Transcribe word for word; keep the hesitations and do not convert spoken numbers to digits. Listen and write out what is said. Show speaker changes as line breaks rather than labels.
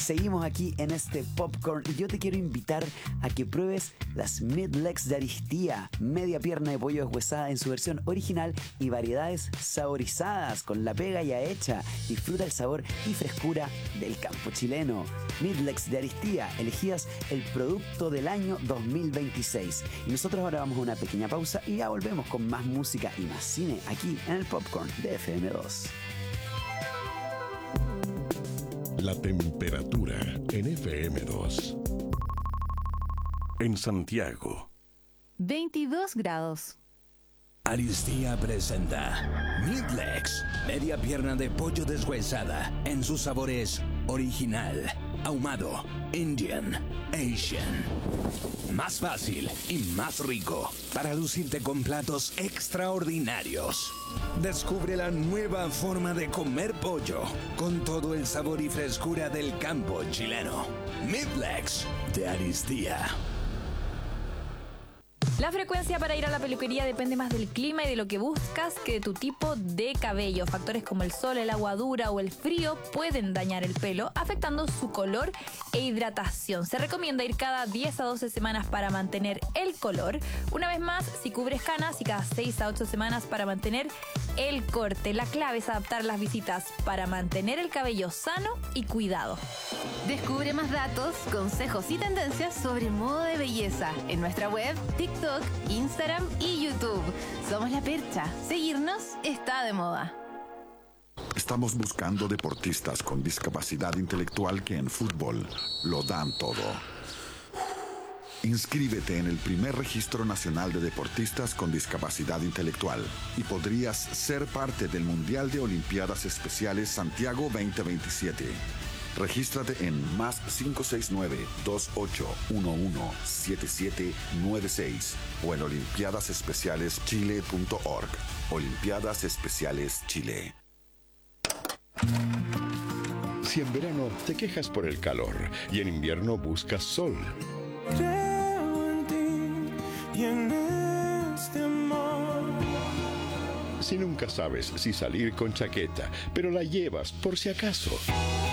seguimos aquí en este Popcorn y yo te quiero invitar a que pruebes las Midlegs de Aristía, media pierna de pollo deshuesada en su versión original y variedades saborizadas con la pega ya hecha. Disfruta el sabor y frescura del campo chileno. Midlegs de Aristía, elegidas el producto del año dos mil veintiséis. Y nosotros ahora vamos a una pequeña pausa y ya volvemos con más música y más cine aquí en el Popcorn de F M dos.
La temperatura en F M dos. En Santiago,
veintidós grados.
Aristía presenta Midlegs, media pierna de pollo deshuesada en sus sabores original, ahumado, Indian, Asian. Más fácil y más rico para lucirte con platos extraordinarios. Descubre la nueva forma de comer pollo con todo el sabor y frescura del campo chileno. Midlegs de Aristía.
La frecuencia para ir a la peluquería depende más del clima y de lo que buscas que de tu tipo de cabello. Factores como el sol, el agua dura o el frío pueden dañar el pelo, afectando su color e hidratación. Se recomienda ir cada diez a doce semanas para mantener el color. Una vez más, si cubres canas, y cada seis a ocho semanas para mantener el corte. La clave es adaptar las visitas para mantener el cabello sano y cuidado.
Descubre más datos, consejos y tendencias sobre modo de belleza en nuestra web, TikTok, Instagram y YouTube. Somos La Percha. Seguirnos está de moda.
Estamos buscando deportistas con discapacidad intelectual que en fútbol lo dan todo. Inscríbete en el primer registro nacional de deportistas con discapacidad intelectual y podrías ser parte del Mundial de Olimpiadas Especiales Santiago veinte veintisiete. Regístrate en más cinco seis nueve, dos ocho uno uno, siete siete nueve seis o en olimpiadas especiales chile punto org. Olimpiadas Especiales Chile.
si en verano te quejas por el calor y en invierno buscas sol.
Creo en ti y en este amor.
Si nunca sabes si salir con chaqueta, pero la llevas por si acaso.